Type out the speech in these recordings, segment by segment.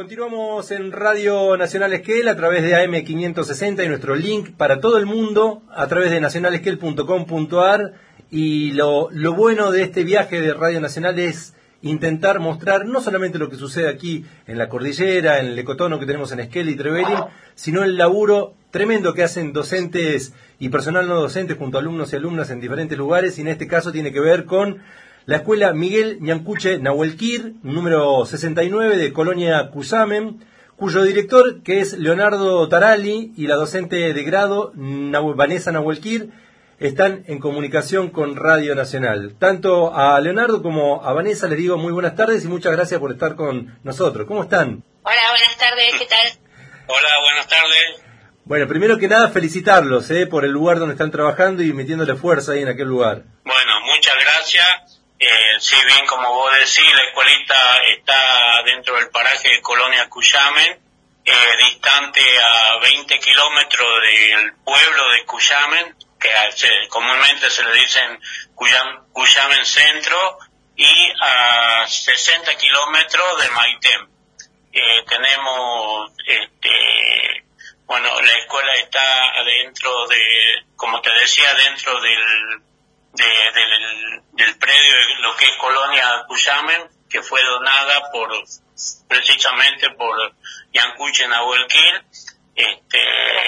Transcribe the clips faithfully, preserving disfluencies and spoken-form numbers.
Continuamos en Radio Nacional Esquel a través de A M quinientos sesenta y nuestro link para todo el mundo a través de nacional esquel punto com punto a r. Y lo, lo bueno de este viaje de Radio Nacional es intentar mostrar no solamente lo que sucede aquí en la cordillera, en el ecotono que tenemos en Esquel y Trevelin, sino el laburo tremendo que hacen docentes y personal no docente junto a alumnos y alumnas en diferentes lugares, y en este caso tiene que ver con la escuela Miguel Ñancuche Nahuelquir, número sesenta y nueve de Colonia Cusamen, cuyo director, que es Leonardo Tarali, y la docente de grado, Vanessa Nahuelquir, están en comunicación con Radio Nacional. Tanto a Leonardo como a Vanessa les digo muy buenas tardes y muchas gracias por estar con nosotros. ¿Cómo están? Hola, buenas tardes, ¿qué tal? Hola, buenas tardes. Bueno, primero que nada felicitarlos eh, por el lugar donde están trabajando y metiéndole fuerza ahí en aquel lugar. Bueno, muchas gracias. Eh, sí, bien como vos decís, la escuelita está dentro del paraje de Colonia Cusamen, eh, distante a veinte kilómetros del pueblo de Cusamen, que se, comúnmente se le dicen Cuyam, Cusamen Centro, y a sesenta kilómetros de Maitén. Eh, tenemos, este, bueno, la escuela está adentro de, como te decía, dentro del De, del, del predio de lo que es Colonia Cusamen, que fue donada por precisamente por Ñancuche Nahuelquir, este,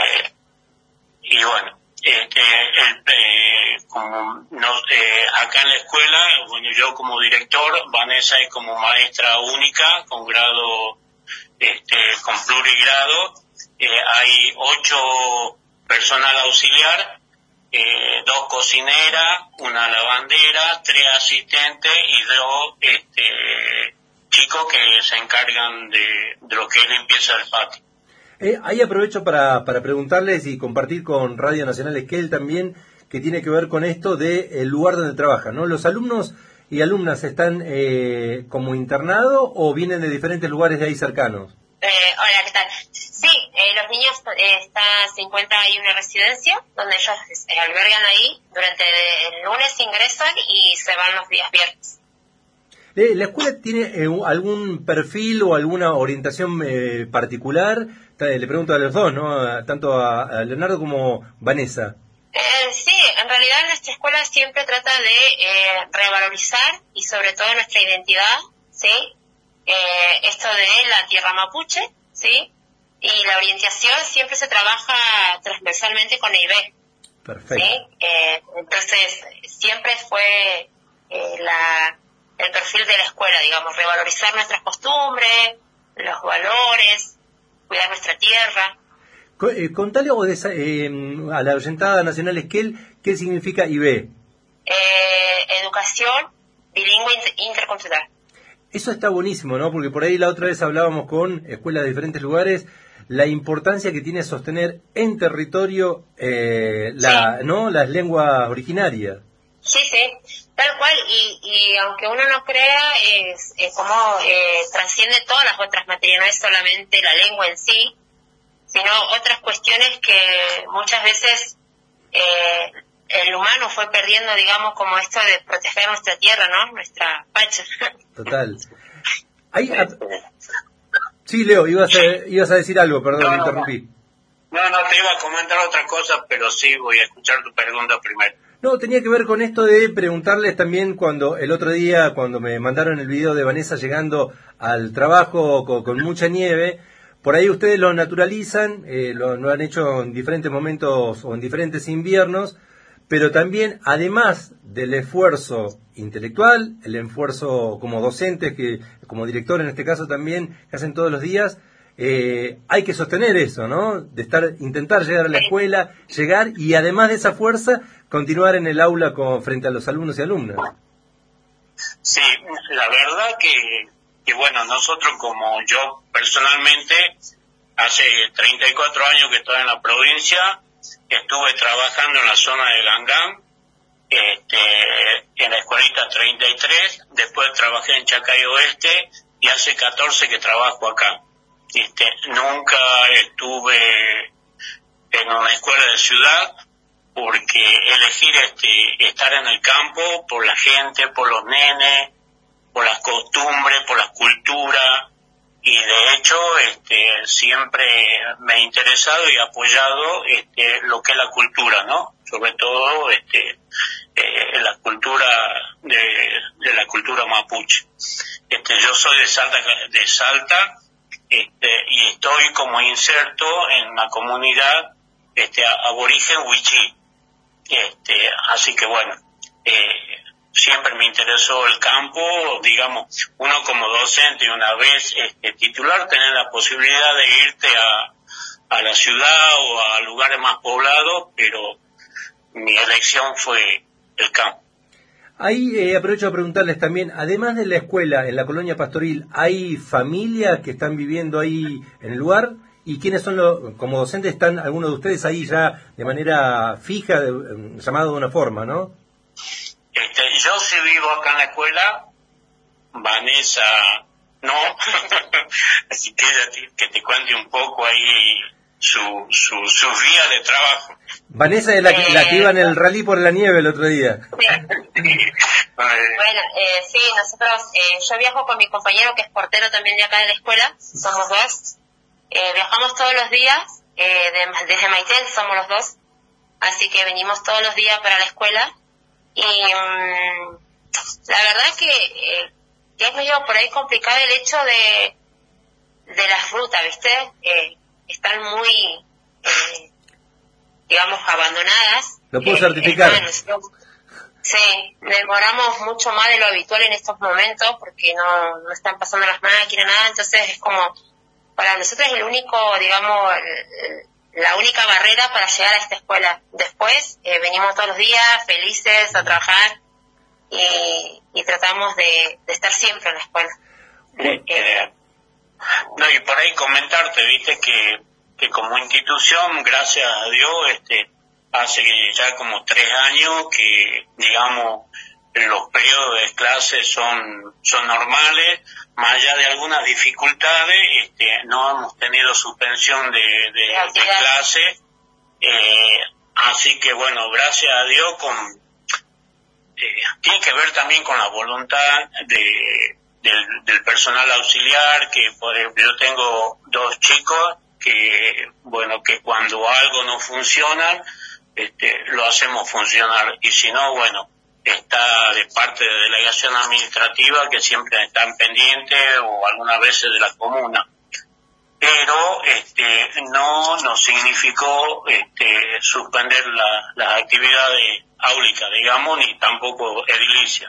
y bueno, este, el, eh, como nos, eh, acá en la escuela, bueno, yo como director, Vanessa es como maestra única con grado, este, con plurigrado, eh, hay ocho personal auxiliar. Eh, dos cocineras, una lavandera, tres asistentes y dos este, chicos que se encargan de, de lo que es limpieza del patio. Eh, ahí aprovecho para, para preguntarles y compartir con Radio Nacional Esquel también, que tiene que ver con esto del lugar donde trabajan, ¿no? ¿Los alumnos y alumnas están eh, como internados o vienen de diferentes lugares de ahí cercanos? Eh, hola, ¿qué tal? Sí, eh, los niños eh, está, se encuentran ahí en una residencia donde ellos eh, albergan ahí. Durante el lunes ingresan y se van los días viernes. Eh, ¿La escuela tiene eh, algún perfil o alguna orientación eh, particular? Le pregunto a los dos, ¿no? Tanto a, a Leonardo como Vanessa. Eh, sí, en realidad nuestra escuela siempre trata de eh, revalorizar y sobre todo nuestra identidad, ¿sí? Eh, esto de la tierra mapuche, ¿sí? Y la orientación siempre se trabaja transversalmente con I B E. Perfecto. ¿Sí? Eh, entonces, siempre fue eh, la, el perfil de la escuela, digamos, revalorizar nuestras costumbres, los valores, cuidar nuestra tierra. Eh, contale o de, eh, a la oyentada nacional Esquel, ¿qué significa I B E? Eh, educación bilingüe inter- intercultural. Eso está buenísimo, ¿no? Porque por ahí la otra vez hablábamos con escuelas de diferentes lugares, la importancia que tiene sostener en territorio eh, la, sí. ¿no? las lenguas originarias. Sí, sí, tal cual, y, y aunque uno no crea, es, es como eh, trasciende todas las otras materias, no es solamente la lengua en sí, sino otras cuestiones que muchas veces eh, el humano fue perdiendo, digamos, como esto de proteger nuestra tierra, ¿no? Nuestra pacha. Total. Hay, a... Sí, Leo, ibas a, ibas a decir algo, perdón, no, me no, interrumpí. No, no, te iba a comentar otra cosa, pero sí voy a escuchar tu pregunta primero. No, tenía que ver con esto de preguntarles también cuando el otro día, cuando me mandaron el video de Vanessa llegando al trabajo con, con mucha nieve, por ahí ustedes lo naturalizan, eh, lo, lo han hecho en diferentes momentos o en diferentes inviernos, pero también, además del esfuerzo intelectual, el esfuerzo como docentes, que como director en este caso también, que hacen todos los días, eh, hay que sostener eso, ¿no? De estar, intentar llegar a la escuela, llegar y además de esa fuerza, continuar en el aula con, frente a los alumnos y alumnas. Sí, la verdad que, que bueno, nosotros como yo personalmente, hace treinta y cuatro años que estoy en la provincia, estuve trabajando en la zona de Gangán, este, en la escuelita treinta y tres, después trabajé en Chacay Oeste y hace catorce que trabajo acá. Este, nunca estuve en una escuela de ciudad porque elegir este, estar en el campo por la gente, por los nenes, por las costumbres, por las culturas y de hecho este, siempre me he interesado y apoyado este, lo que es la cultura, ¿no? Sobre todo este, eh, la cultura de, de la cultura mapuche. Este, yo soy de Salta, de Salta este, y estoy como inserto en una comunidad este, aborigen Wichí. Este, así que bueno, eh, siempre me interesó el campo, digamos, uno como docente y una vez este, titular, tener la posibilidad de irte a, a la ciudad o a lugares más poblados, pero mi elección fue el campo. Ahí eh, aprovecho a preguntarles también, además de la escuela en la colonia Pastoril, ¿hay familias que están viviendo ahí en el lugar? ¿Y quiénes son los, como docentes, están algunos de ustedes ahí ya de manera fija, de, llamado de una forma, ¿no? Este, yo sí vivo acá en la escuela, Vanessa no, así que que te cuente un poco ahí su, su, su vía de trabajo. Vanessa es la que, eh, la que iba en el rally por la nieve el otro día. Sí. Bueno, eh, sí, nosotros, eh, yo viajo con mi compañero que es portero también de acá de la escuela, somos dos, eh, viajamos todos los días, eh, de, desde Maitel somos los dos, así que venimos todos los días para la escuela. Y um, la verdad que, eh, que es medio por ahí complicado el hecho de de las rutas, ¿viste? Eh, están muy, eh, digamos, abandonadas. Lo puedo eh, certificar. Están, sí, demoramos mucho más de lo habitual en estos momentos porque no, no están pasando las máquinas, nada, entonces es como, para nosotros es el único, digamos, el, la única barrera para llegar a esta escuela. Después eh, venimos todos los días felices a trabajar y, y tratamos de, de estar siempre en la escuela. Eh, eh, no, y por ahí comentarte, viste, que, que como institución, gracias a Dios, este, hace ya como tres años que, digamos, los periodos de clases son, son normales, más allá de algunas dificultades, este, no hemos tenido suspensión de, de, de clases, eh, así que bueno, gracias a Dios, con, eh, tiene que ver también con la voluntad de, del, del personal auxiliar, que por ejemplo yo tengo dos chicos que, bueno, que cuando algo no funciona, este, lo hacemos funcionar, y si no, bueno, está de parte de delegación administrativa que siempre están pendientes o algunas veces de la comuna, pero este no nos significó este suspender la, las actividades áulicas, digamos, ni tampoco edilicia.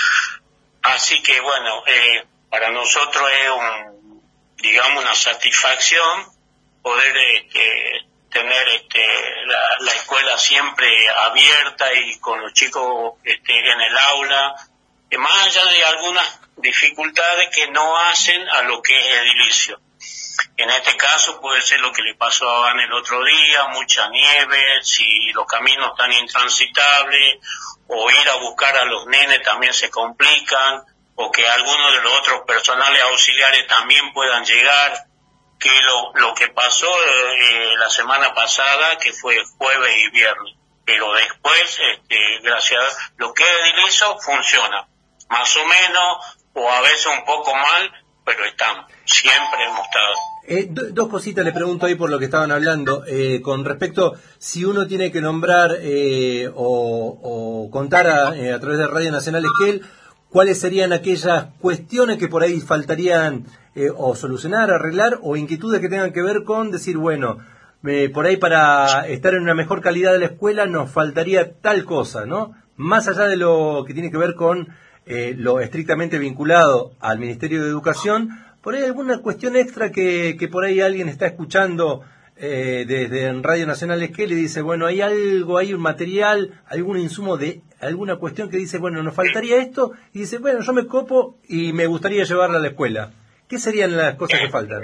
Así que bueno, eh, para nosotros es un, digamos, una satisfacción poder este tener este la, la escuela siempre abierta y con los chicos este, en el aula, eh, más allá de algunas dificultades que no hacen a lo que es edilicio. En este caso puede ser lo que le pasó a Van el otro día, mucha nieve, si los caminos están intransitables, o ir a buscar a los nenes también se complican, o que algunos de los otros personales auxiliares también puedan llegar, que lo, lo que pasó eh, la semana pasada, que fue jueves y viernes, pero después, este, gracias a lo que es edilicio, funciona, más o menos, o a veces un poco mal, pero estamos, siempre hemos estado. Eh, do, dos cositas le pregunto ahí por lo que estaban hablando, eh, con respecto, si uno tiene que nombrar eh, o, o contar a, eh, a través de Radio Nacional Esquel, ¿cuáles serían aquellas cuestiones que por ahí faltarían eh, o solucionar, arreglar, o inquietudes que tengan que ver con decir, bueno, eh, por ahí para estar en una mejor calidad de la escuela nos faltaría tal cosa, ¿no? Más allá de lo que tiene que ver con eh, lo estrictamente vinculado al Ministerio de Educación, por ahí alguna cuestión extra que, que por ahí alguien está escuchando eh, desde en Radio Nacional Esquel y dice, bueno, hay algo, hay un material, algún insumo de alguna cuestión que dice, bueno, nos faltaría esto, y dice, bueno, yo me copo y me gustaría llevarla a la escuela. ¿Qué serían las cosas que faltan?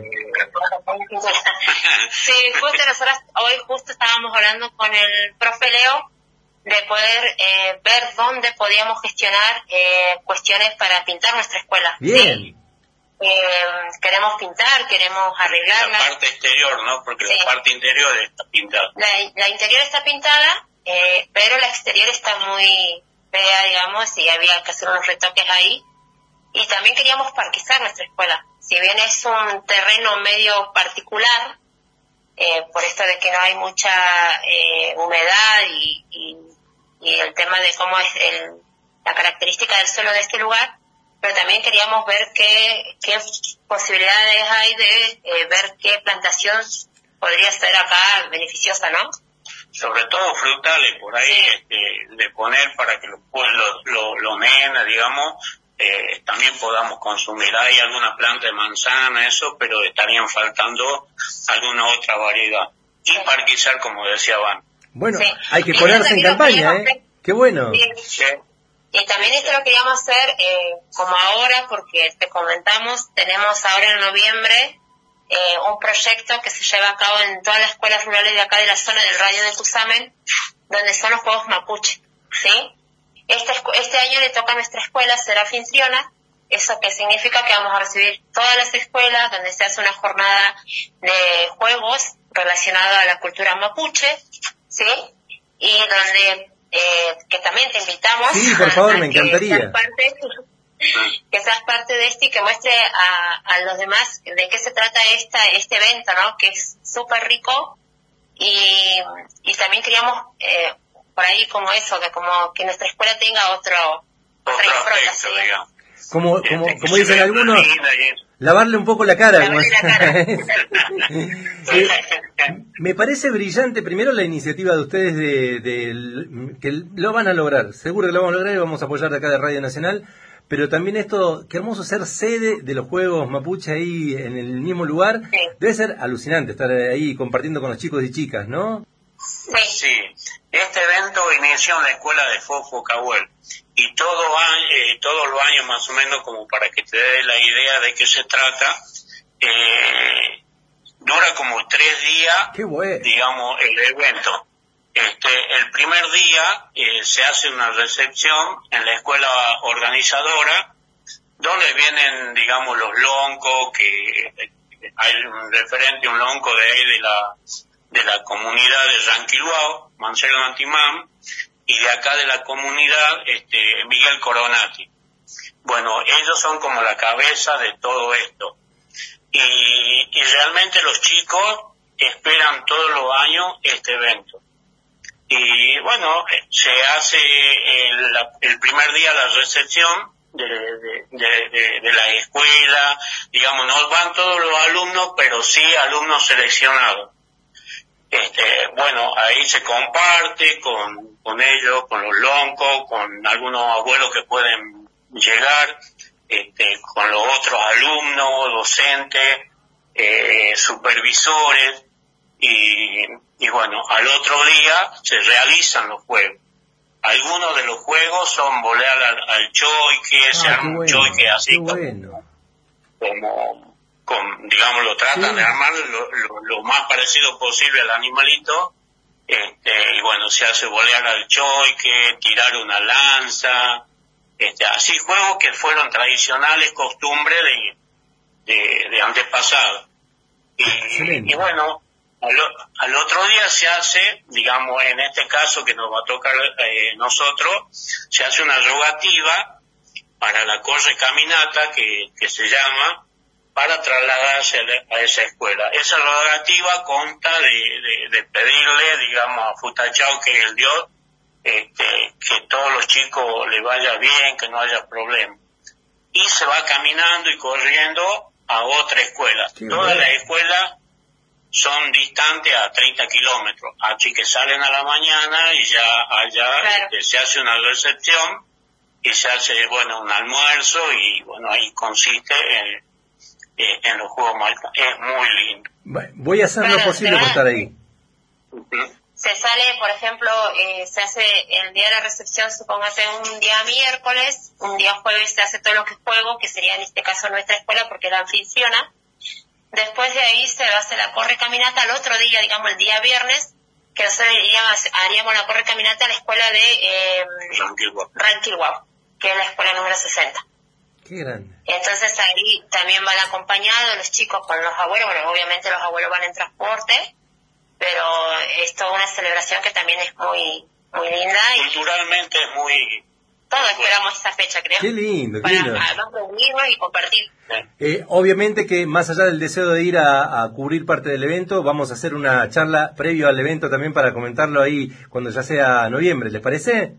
Sí, justo nosotros hoy justo estábamos hablando con el profe Leo de poder eh, ver dónde podíamos gestionar eh, cuestiones para pintar nuestra escuela. Bien. ¿Sí? Eh, queremos pintar, queremos arreglarla. La parte exterior, ¿no? Porque sí, la parte interior está pintada. La, la interior está pintada, eh, pero la exterior está muy fea, digamos, y había que hacer unos retoques ahí. Y también queríamos parquizar nuestra escuela. si bien es un terreno medio particular, eh, por esto de que no hay mucha eh, humedad y, y, y el tema de cómo es el, la característica del suelo de este lugar, pero también queríamos ver qué, qué posibilidades hay de eh, ver qué plantación podría ser acá beneficiosa, ¿no? Sobre todo frutales, por ahí, sí. este, de poner para que los los, los, los nenes, digamos, eh, también podamos consumir. Hay alguna planta de manzana, eso, pero estarían faltando alguna otra variedad. Y sí. parquizar, como decía Van. Bueno, sí. hay que ponerse en campaña, ¿eh? Hacer... Qué bueno. Sí. Sí. Y también esto lo queríamos hacer eh, como ahora, porque te comentamos, tenemos ahora en noviembre Eh, un proyecto que se lleva a cabo en todas las escuelas rurales de acá de la zona del radio de Cusamen, donde son los Juegos Mapuche, ¿sí? Este, este año le toca a nuestra escuela ser anfitriona, eso que significa que vamos a recibir todas las escuelas donde se hace una jornada de juegos relacionada a la cultura mapuche, ¿sí? Y donde, eh, que también te invitamos. Sí, por favor, a, a me encantaría. Que seas parte de esto y que muestre a, a los demás de qué se trata esta este evento, ¿no? Que es súper rico y, y también queríamos eh, por ahí como eso, que como que nuestra escuela tenga otro otra impronta, ¿sí? Como, como, como dicen algunos, lavarle un poco la cara. Lavarle la cara. eh, me parece brillante primero la iniciativa de ustedes de, de que lo van a lograr, seguro que lo vamos a lograr y vamos a apoyar de acá de Radio Nacional. Pero también esto, qué hermoso ser sede de los Juegos Mapuche ahí en el mismo lugar. Sí. Debe ser alucinante estar ahí compartiendo con los chicos y chicas, ¿no? Sí. Sí. Este evento inició en la escuela de Fofo Cahuel. Y todo eh, todos los años más o menos, como para que te dé la idea de qué se trata, eh, dura como tres días, qué bueno. digamos, el evento. Este, el primer día eh, se hace una recepción en la escuela organizadora, donde vienen, digamos, los loncos, que eh, hay un referente, un lonco de ahí de la de la comunidad de Ranquiluao, Marcelo Antimán, y de acá de la comunidad, este, Miguel Coronati. Bueno, ellos son como la cabeza de todo esto. Y, y realmente los chicos esperan todos los años este evento. Y bueno, se hace el, el primer día la recepción de, de, de, de, de la escuela, digamos, no van todos los alumnos, pero sí alumnos seleccionados. Este, bueno, ahí se comparte con, con ellos, con los loncos, con algunos abuelos que pueden llegar, este, con los otros alumnos, docentes, eh, supervisores, y Y bueno, al otro día se realizan los juegos. Algunos de los juegos son volar al, al choique, ah, se arma un bueno, choique así como, bueno. como, como, digamos, lo tratan sí. de armar lo, lo, lo más parecido posible al animalito. Este, y bueno, se hace volar al choique, tirar una lanza, este, así juegos que fueron tradicionales, costumbre de, de, de antepasados. Y, y bueno, Al, al otro día se hace, digamos, en este caso que nos va a tocar eh, nosotros, se hace una rogativa para la corre caminata que, que se llama, para trasladarse a, a esa escuela. Esa rogativa consta de, de, de pedirle, digamos, a Futachao, que es el Dios, este, que todos los chicos les vaya bien, que no haya problema. Y se va caminando y corriendo a otra escuela. Sí, Todas las escuelas son distantes a treinta kilómetros, así que salen a la mañana y ya allá claro. este, se hace una recepción y se hace, bueno, un almuerzo y, bueno, ahí consiste en, en los Juegos Malca. Es muy lindo. Voy a hacer claro, lo posible por estar ahí. Uh-huh. Se sale, por ejemplo, eh, se hace el día de la recepción, supóngase un día miércoles, un día jueves se hace todo lo que es juego, que sería en este caso nuestra escuela porque la anfitriona. Después de ahí se hace la corre caminata al otro día, digamos el día viernes, que nosotros iríamos, haríamos la corre caminata a la escuela de eh, Ranquiluao, que es la escuela número sesenta. Qué grande. Entonces ahí también van acompañados los chicos con los abuelos, bueno, obviamente los abuelos van en transporte, pero es toda una celebración que también es muy muy linda. Culturalmente y es muy todos esperamos esa fecha, creo. Qué lindo, qué para lindo. además reunirnos y compartir. Eh, obviamente que más allá del deseo de ir a, a cubrir parte del evento, vamos a hacer una charla previo al evento también para comentarlo ahí cuando ya sea noviembre, ¿les parece?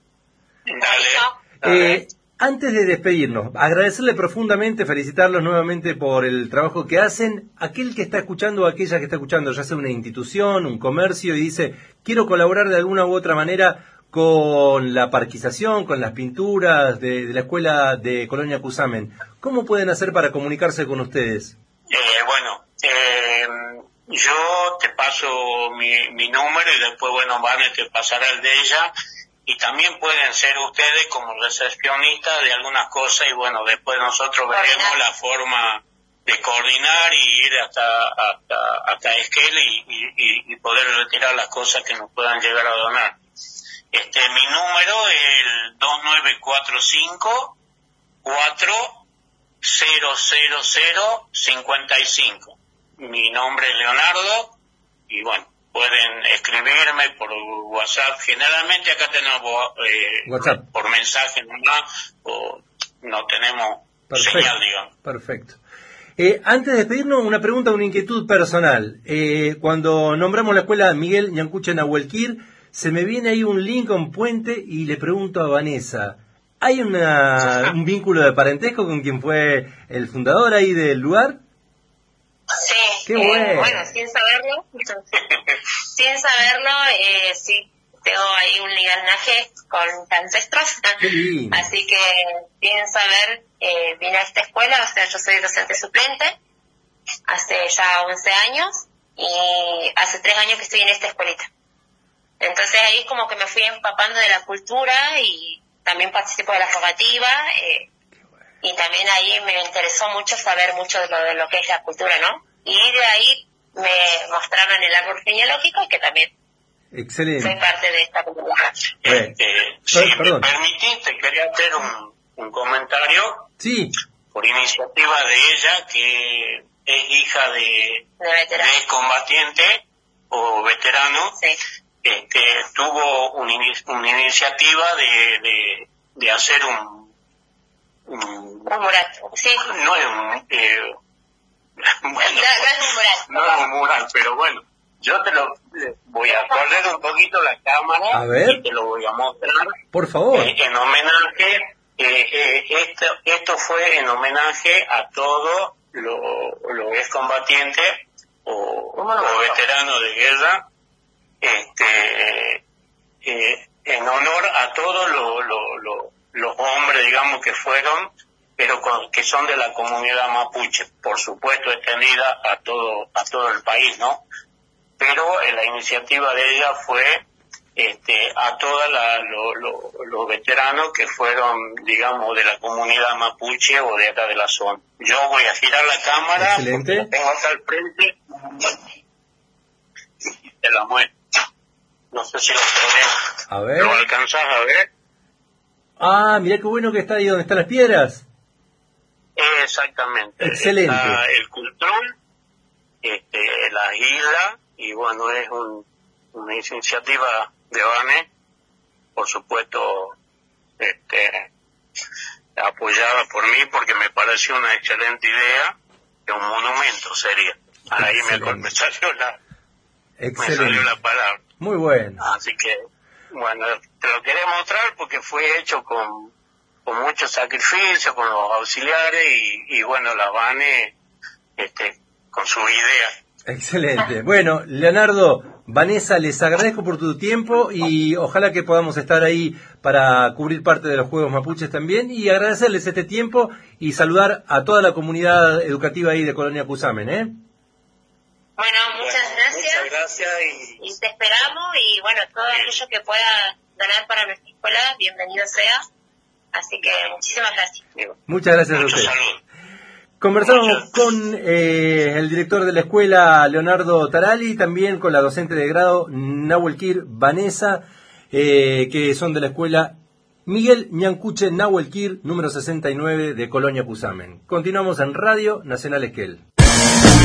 Dale, dale. Eh, antes de despedirnos, agradecerle profundamente, felicitarlos nuevamente por el trabajo que hacen. Aquel que está escuchando o aquella que está escuchando, ya sea una institución, un comercio, y dice, quiero colaborar de alguna u otra manera con la parquización, con las pinturas de, de la escuela de Colonia Cusamen. ¿Cómo pueden hacer para comunicarse con ustedes? Eh, bueno, eh, yo te paso mi, mi número y después, bueno, Vane te pasará el de ella. Y también pueden ser ustedes como recepcionistas de algunas cosas y, bueno, después nosotros veremos la forma de coordinar y ir hasta hasta, hasta Esquel y, y, y poder retirar las cosas que nos puedan llegar a donar. Este, mi número es el dos nueve cuatro cinco, cuatro cero cero cero, cinco cinco. Mi nombre es Leonardo y bueno, pueden escribirme por WhatsApp. Generalmente acá tenemos eh, WhatsApp. Por mensaje nomás, o no tenemos Perfecto. señal, digamos. Perfecto. Eh, antes de despedirnos, una pregunta, una inquietud personal. Eh, cuando nombramos la escuela Miguel Ñancuche Nahuelquir, se me viene ahí un link, un puente, y le pregunto a Vanessa, ¿hay una, un vínculo de parentesco con quien fue el fundador ahí del lugar? Sí, Qué eh, bueno. bueno, sin saberlo, sin saberlo, eh, sí, tengo ahí un ligaje con ancestros, Qué lindo. así que sin saber, eh, vine a esta escuela, o sea, yo soy docente suplente, hace ya once años, y hace tres años que estoy en esta escuelita. Entonces ahí como que me fui empapando de la cultura y también participo de la formativa, eh, y también ahí me interesó mucho saber mucho de lo, de lo que es la cultura, ¿no? Y de ahí me mostraron el árbol genealógico, que también Excelente. soy parte de esta comunidad. Bueno. Este, si Perdón. me permitís, te quería hacer un, un comentario Sí, por iniciativa de ella, que es hija de, De veterano. de excombatiente o veterano. Sí. Este, tuvo una, ini- una iniciativa de, de, de hacer un, un Un mural. Sí. no es un eh, No, bueno, no es un mural. no es un mural, pero bueno, yo te lo le voy a correr un poquito la cámara A ver. y te lo voy a mostrar. por favor. Eh, en homenaje, eh, eh, esto, esto fue en homenaje a todos los lo excombatientes o, o veteranos de guerra, este, eh, en honor a todos los lo, lo, los hombres, digamos, que fueron, pero con, que son de la comunidad mapuche, por supuesto extendida a todo a todo el país, ¿no? Pero eh, la iniciativa de ella fue este, a todos lo, lo, los veteranos que fueron, digamos, de la comunidad mapuche o de acá de la zona. Yo voy a girar la cámara, Excelente. porque la tengo acá al frente, y te la muestro. No sé si lo podés, A ver. lo alcanzás a ver. Ah, mirá qué bueno que está ahí donde están las piedras. Exactamente. Excelente. Está el Cultrón, este, las islas, y bueno, es un, una iniciativa de Vane, por supuesto, este, apoyada por mí, porque me pareció una excelente idea, que un monumento sería. Ahí me, Excelente. me salió la, me Excelente. salió la palabra. Muy bueno. Así que, bueno, te lo quería mostrar porque fue hecho con, con mucho sacrificio, con los auxiliares y, y bueno, la Vane, este, con sus ideas. Excelente. Bueno, Leonardo, Vanessa, les agradezco por tu tiempo y ojalá que podamos estar ahí para cubrir parte de los Juegos Mapuches también y agradecerles este tiempo y saludar a toda la comunidad educativa ahí de Colonia Cusamen, ¿eh? Bueno, muchas Bueno, gracias. Muchas gracias y Y te esperamos y bueno, todo aquello que pueda donar para nuestra escuela, bienvenido sea. Así que muchísimas gracias. digo, Muchas gracias a mucho ustedes. salud. Conversamos Muchas. con eh, el director de la escuela, Leonardo Tarali, también con la docente de grado, Nahuelquir Vanessa, eh, que son de la escuela Miguel Ñancuche Nahuelquir, número sesenta y nueve de Colonia Cusamen. Continuamos en Radio Nacional Esquel.